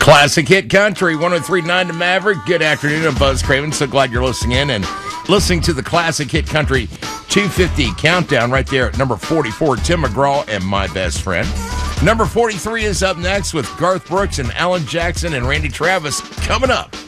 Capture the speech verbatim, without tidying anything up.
Classic Hit Country, one oh three point nine to Maverick. Good afternoon, I'm Buzz Craven. So glad you're listening in and listening to the Classic Hit Country two fifty countdown right there at number forty-four, Tim McGraw and My Best Friend. Number forty-three is up next with Garth Brooks and Alan Jackson and Randy Travis coming up